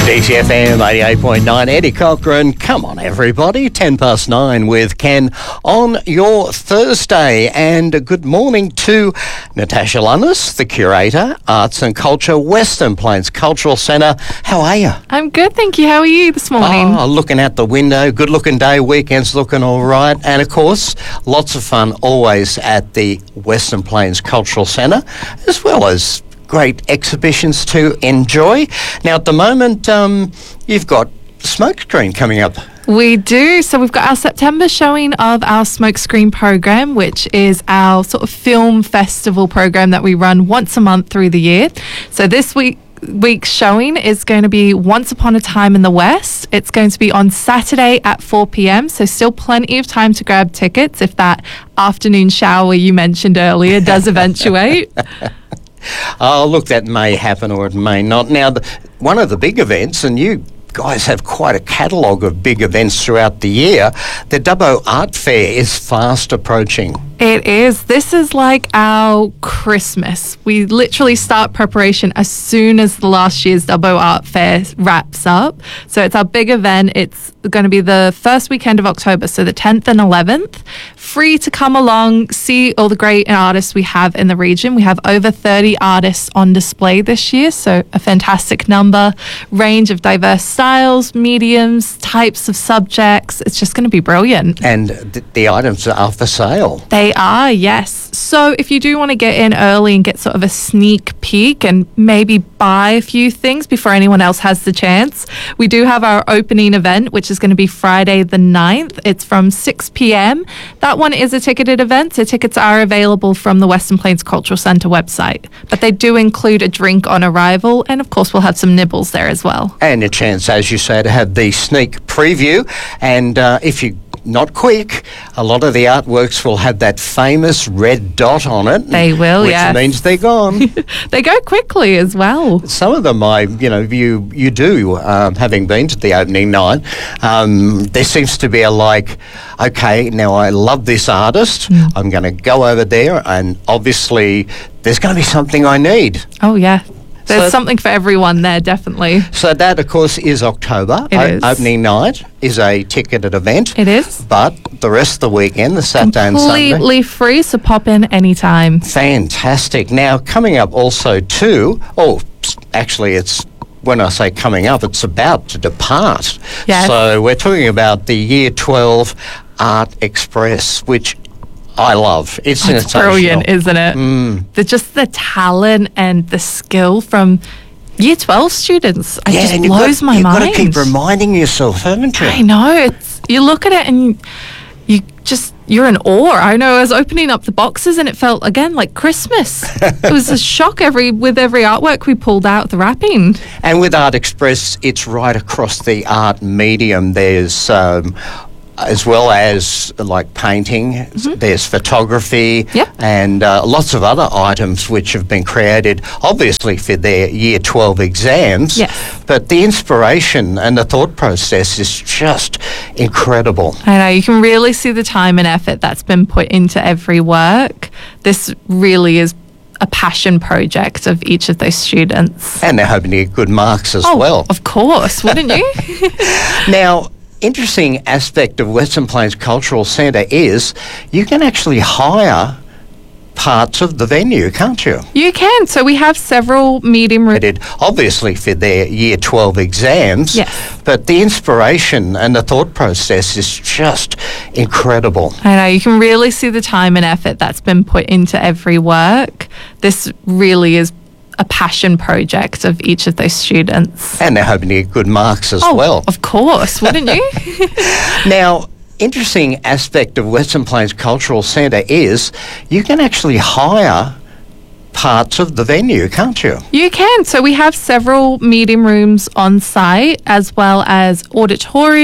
DCFM 88.9, Eddie Cochran. Come on, everybody. 9:10 with Ken on your Thursday. And good morning to Natasha Lunnis, the curator, Arts and Culture, Western Plains Cultural Centre. How are you? I'm good, thank you. How are you this morning? Oh, looking out the window. Good looking day. Weekend's looking all right. And of course, lots of fun always at the Western Plains Cultural Centre, as well as great exhibitions to enjoy. Now, at the moment, you've got Smokescreen coming up. We do. So we've got our September showing of our Smokescreen program, which is our sort of film festival program that we run once a month through the year. So this week's showing is going to be Once Upon a Time in the West. It's going to be on Saturday at 4 p.m, so still plenty of time to grab tickets if that afternoon shower you mentioned earlier does eventuate. Oh, look, that may happen or it may not. Now, one of the big events, and you guys have quite a catalogue of big events throughout the year, the Dubbo Art Fair is fast approaching. It is. This is like our Christmas. We literally start preparation as soon as the last year's Dubbo Art Fair wraps up. So it's our big event. It's going to be the first weekend of October, so the 10th and 11th. Free to come along, see all the great artists we have in the region. We have over 30 artists on display this year, so a fantastic number, range of diverse styles, mediums, types of subjects. It's just going to be brilliant. And the items are for sale. They are, yes. So if you do want to get in early and get sort of a sneak peek and maybe buy a few things before anyone else has the chance, we do have our opening event, which is going to be Friday the 9th. It's from 6 p.m. That one is a ticketed event, so tickets are available from the Western Plains Cultural Centre website. But they do include a drink on arrival, and of course we'll have some nibbles there as well. And a chance, as you say, to have the sneak preview. And if you not quick, a lot of the artworks will have that famous red dot on it. They will, which yes. means they're gone. They go quickly as well. Some of them, you do, having been to the opening night, there seems to be okay, now I love this artist. I'm going to go over there, and obviously there's going to be something I need. Oh, yeah. There's something for everyone there, definitely. So that, of course, is October. It is. Opening night is a ticketed event. It is. But the rest of the weekend, the Saturday and Sunday, completely free, so pop in anytime. Fantastic. Now, coming up also too, actually it's, when I say coming up, it's about to depart. Yes. So we're talking about the Year 12 Art Express, which I love. It's brilliant, isn't it? Just the talent and the skill from Year 12 students. It just blows my mind. You've got to keep reminding yourself, haven't you? I know. You look at it and you're in awe. I know I was opening up the boxes and it felt, again, like Christmas. It was a shock with every artwork we pulled out the wrapping. And with Art Express, it's right across the art medium. There's as well as like painting, there's photography, and lots of other items which have been created, obviously for their Year 12 exams. Yes. But the inspiration and the thought process is just incredible. I know, you can really see the time and effort that's been put into every work. This really is a passion project of each of those students. And they're hoping to get good marks as well. Of course, wouldn't you? Now, interesting aspect of Western Plains Cultural Centre is you can actually hire parts of the venue, can't you? You can. So we have several meeting rooms. Obviously for their Year 12 exams. Yes. But the inspiration and the thought process is just incredible. I know, you can really see the time and effort that's been put into every work. This really is a passion project of each of those students. And they're hoping to get good marks as well. Of course, wouldn't you? Now, interesting aspect of Western Plains Cultural Centre is you can actually hire parts of the venue, can't you? You can. So we have several meeting rooms on site as well as auditorium.